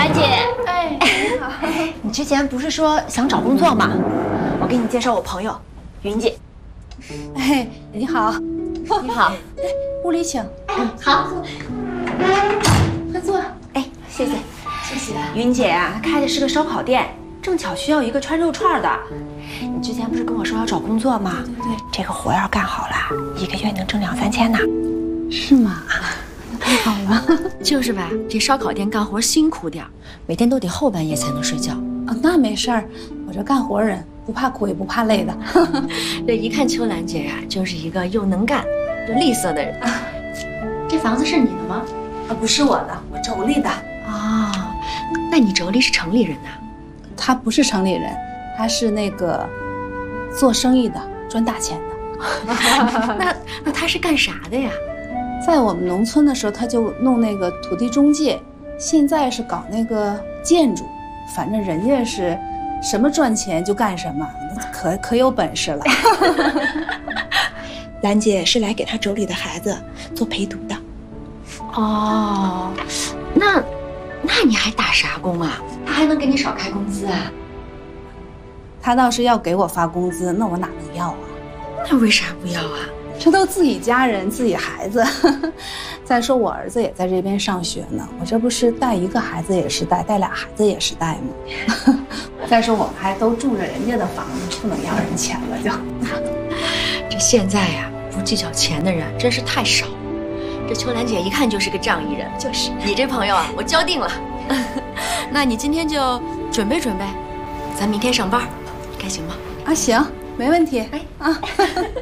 兰姐， 哎，你好。 你之前不是说想找工作吗？我给你介绍我朋友云姐。 哎，你好。 你好， 屋里请。 好， 快坐。 哎，谢谢。 谢谢。 云姐啊，她开的是个烧烤店，正巧需要一个穿肉串的。你之前不是跟我说要找工作吗？ 对， 这个活要干好了，一个月能挣2、3千呢。 是吗？那太好了。 就是吧，这烧烤店干活辛苦点儿，每天都得后半夜才能睡觉。 啊，那没事儿，我这干活人不怕苦也不怕累的。 这一看秋兰姐呀，就是一个又能干又利索的人。这房子是你的吗？ 啊，不是我的，我妯娌的。 啊，那你妯娌是城里人呐？ 他不是城里人，他是那个做生意的，赚大钱的。 那他是干啥的呀？ 在我们农村的时候，他就弄那个土地中介，现在是搞那个建筑，反正人家是什么赚钱就干什么，可有本事了。 兰姐是来给她妯娌的孩子做陪读的。 哦，那你还打啥工啊？他还能给你少开工资啊？ 他倒是要给我发工资，那我哪能要啊？ 那为啥不要啊？ 这都自己家人自己孩子。再说我儿子也在这边上学呢，我这不是带一个孩子也是带，带俩孩子也是带吗？再说我们还都住着人家的房子，不能要人钱了就。 这现在呀，不计较钱的人真是太少了。这秋兰姐一看就是个仗义人，就是你这朋友啊，我交定了。那你今天就准备准备，咱明天上班，该行吗？ 啊，行，没问题。 哎啊。